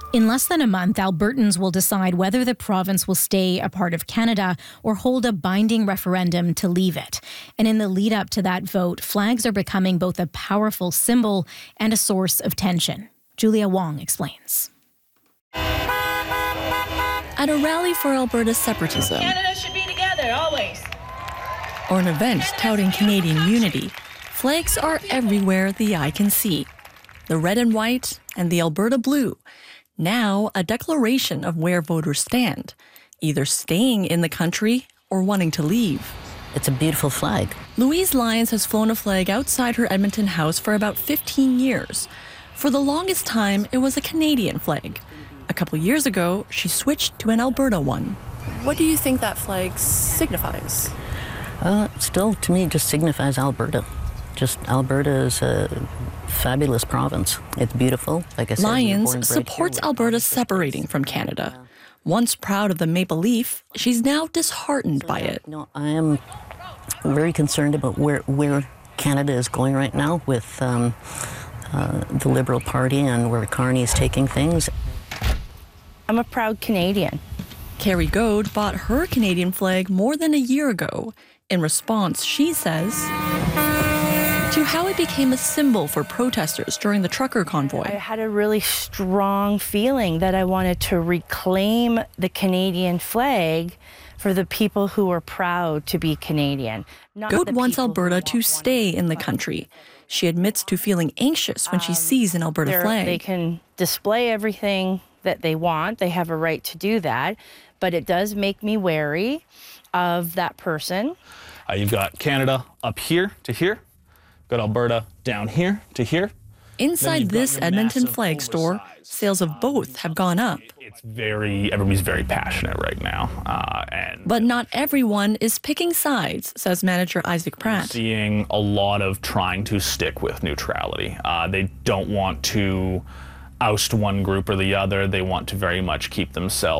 In less than a month, Albertans will decide whether the province will stay a part of Canada or hold a binding referendum to leave it. And in the lead up to that vote, flags are becoming both a powerful symbol and a source of tension. Julia Wong explains. At a rally for Alberta separatism, Canada should be together, always. Or an event touting Canadian unity, flags are everywhere the eye can see. The red and white and the Alberta blue. Now a declaration of where voters stand, either staying in the country or wanting to leave. It's a beautiful flag. Louise Lyons has flown a flag outside her Edmonton house for about 15 years. For the longest time, it was a Canadian flag. A couple years ago, she switched to an Alberta one. What do you think that flag signifies? Still, to me, just signifies Alberta. Just Alberta is a fabulous province. It's beautiful. Like I said, Lyons supports Alberta separating from Canada. Once proud of the maple leaf, she's now disheartened by it. No, I am very concerned about where Canada is going right now with the Liberal Party and where Carney is taking things. I'm a proud Canadian. Carrie Goad bought her Canadian flag more than a year ago. In response, she says, to how it became a symbol for protesters during the trucker convoy. I had a really strong feeling that I wanted to reclaim the Canadian flag for the people who are proud to be Canadian. Goad wants Alberta to stay in the country. She admits to feeling anxious when she sees an Alberta flag. They can display everything that they want. They have a right to do that. But it does make me wary of that person. You've got Canada up here to here. Got Alberta down here to here. Inside this Edmonton flag store, sales of both have gone up. Everybody's very passionate right now. But not everyone is picking sides, says manager Isaac Pratt. Seeing a lot of trying to stick with neutrality. They don't want to oust one group or the other. They want to very much keep themselves